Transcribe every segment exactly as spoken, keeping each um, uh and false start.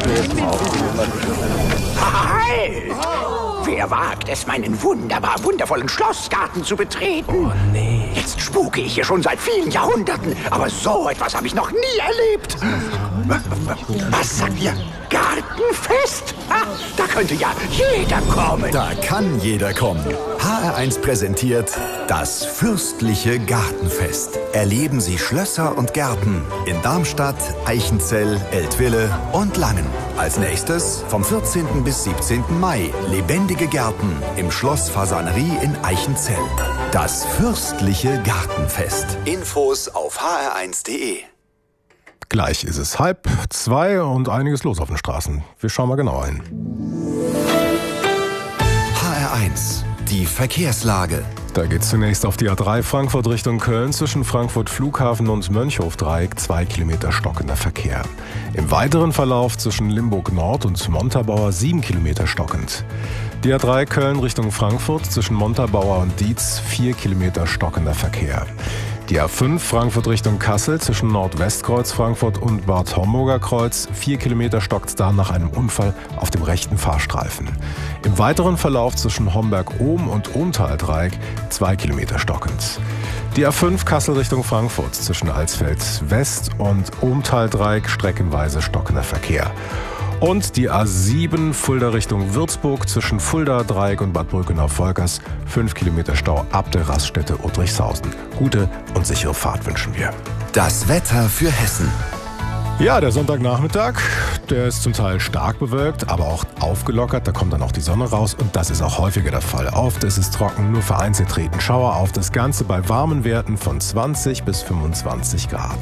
Halt! Wer wagt es, meinen wunderbar wundervollen Schlossgarten zu betreten? Oh nee. Jetzt spuke ich hier schon seit vielen Jahrhunderten, aber so etwas habe ich noch nie erlebt. Was sagt ihr? Gartenfest? Ah, da könnte ja jeder kommen. Da kann jeder kommen. H R eins präsentiert das fürstliche Gartenfest. Erleben Sie Schlösser und Gärten in Darmstadt, Eichenzell, Eltville und Langen. Als nächstes vom vierzehnten bis siebzehnten Mai lebendige Gärten im Schloss Fasanerie in Eichenzell. Das fürstliche Gartenfest. Infos auf h r eins punkt de. Gleich ist es halb zwei und einiges los auf den Straßen. Wir schauen mal genauer hin. H R eins, die Verkehrslage. Da geht's zunächst auf die A drei Frankfurt Richtung Köln zwischen Frankfurt Flughafen und Mönchhofdreieck, zwei Kilometer stockender Verkehr. Im weiteren Verlauf zwischen Limburg Nord und Montabaur sieben Kilometer stockend. Die A drei Köln Richtung Frankfurt zwischen Montabaur und Dietz, vier Kilometer stockender Verkehr. Die A fünf Frankfurt Richtung Kassel zwischen Nordwestkreuz Frankfurt und Bad Homburger Kreuz, vier Kilometer stockt da nach einem Unfall auf dem rechten Fahrstreifen. Im weiteren Verlauf zwischen Homberg-Ohm und Ohmtal-Dreieck, zwei Kilometer stockend. Die A fünf Kassel Richtung Frankfurt zwischen Alsfeld West und Ohmtal-Dreieck, streckenweise stockender Verkehr. Und die A sieben Fulda Richtung Würzburg zwischen Fulda, Dreieck und Bad Brückenau-Volkers. fünf Kilometer Stau ab der Raststätte Udrichshausen. Gute und sichere Fahrt wünschen wir. Das Wetter für Hessen. Ja, der Sonntagnachmittag, der ist zum Teil stark bewölkt, aber auch aufgelockert. Da kommt dann auch die Sonne raus und das ist auch häufiger der Fall. Oft ist es trocken, nur vereinzelt treten Schauer auf. Das Ganze bei warmen Werten von zwanzig bis fünfundzwanzig Grad.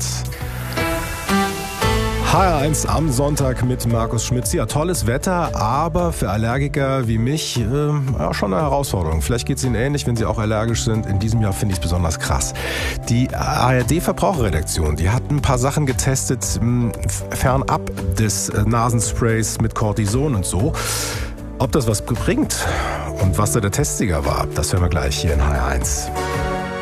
H R eins am Sonntag mit Markus Schmitz. Ja, tolles Wetter, aber für Allergiker wie mich äh, ja, schon eine Herausforderung. Vielleicht geht es Ihnen ähnlich, wenn Sie auch allergisch sind. In diesem Jahr finde ich es besonders krass. Die A R D-Verbraucherredaktion, die hat ein paar Sachen getestet, mh, fernab des äh, Nasensprays mit Cortison und so. Ob das was bringt und was da der Testsieger war, das hören wir gleich hier in H R eins.